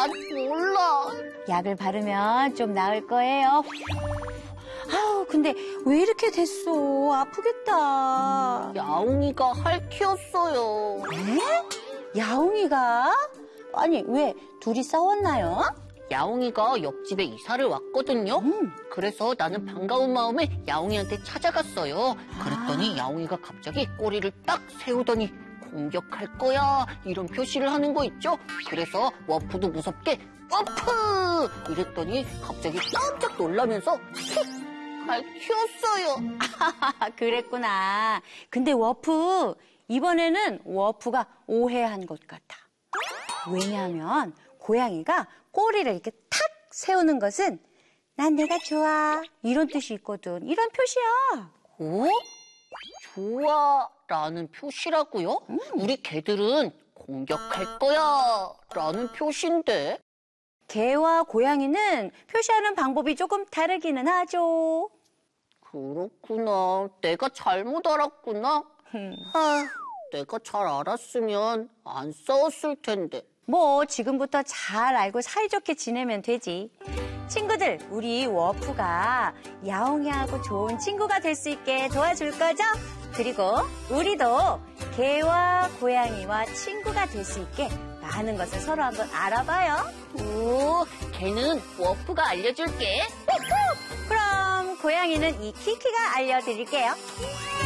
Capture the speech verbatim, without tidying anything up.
난 몰라. 약을 바르면 좀 나을 거예요. 아우, 근데 왜 이렇게 됐어? 아프겠다. 야옹이가 핥혔어요. 에? 야옹이가? 아니, 왜 둘이 싸웠나요? 야옹이가 옆집에 이사를 왔거든요. 음. 그래서 나는 반가운 마음에 야옹이한테 찾아갔어요. 그랬더니 아. 야옹이가 갑자기 꼬리를 딱 세우더니 공격할 거야 이런 표시를 하는 거 있죠. 그래서 워프도 무섭게 워프 이랬더니 갑자기 깜짝 놀라면서 휙 핥혔어요. 아, 그랬구나. 근데 워프, 이번에는 워프가 오해한 것 같아. 왜냐하면 고양이가 꼬리를 이렇게 탁 세우는 것은 난 내가 좋아 이런 뜻이 있거든. 이런 표시야. 오? 좋아라는 표시라고요? 음. 우리 개들은 공격할 거야 라는 표시인데. 개와 고양이는 표시하는 방법이 조금 다르기는 하죠. 그렇구나. 내가 잘못 알았구나. 하, 내가 잘 알았으면 안 싸웠을 텐데. 뭐 지금부터 잘 알고 사이좋게 지내면 되지. 친구들, 우리 워프가 야옹이하고 좋은 친구가 될 수 있게 도와줄 거죠? 그리고 우리도 개와 고양이와 친구가 될 수 있게 많은 것을 서로 한번 알아봐요. 오, 걔는 워프가 알려줄게. 그럼 고양이는 이 키키가 알려드릴게요.